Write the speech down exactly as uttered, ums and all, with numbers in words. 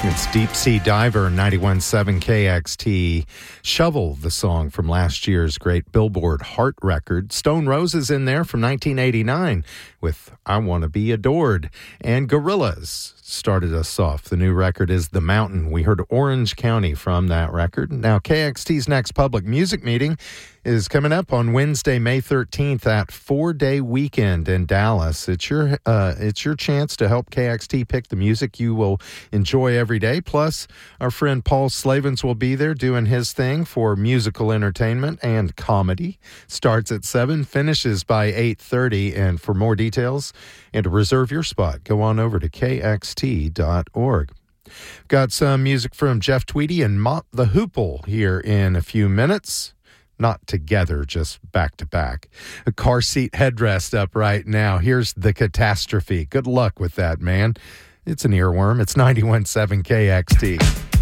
It's Deep Sea Diver, ninety-one point seven K X T. Shovel, the song from last year's great Billboard Heart record. Stone Roses in there from nineteen eighty-nine with I Want to Be Adored. And Gorillaz started us off. The new record is The Mountain. We heard Orange County from that record. Now, K X T's next public music meeting is coming up on Wednesday, May thirteenth at Four Day Weekend in Dallas. It's your uh, it's your chance to help K X T pick the music you will enjoy every day. Plus, our friend Paul Slavens will be there doing his thing for musical entertainment and comedy. Starts at seven, finishes by eight thirty. And for more details and to reserve your spot, go on over to K X T dot org. Got some music from Jeff Tweedy and Mott the Hoople here in a few minutes. Not together, just back to back. A car seat headrest up right now. Here's The Catastrophe. Good luck with that, man. It's an earworm. It's ninety-one point seven K X T.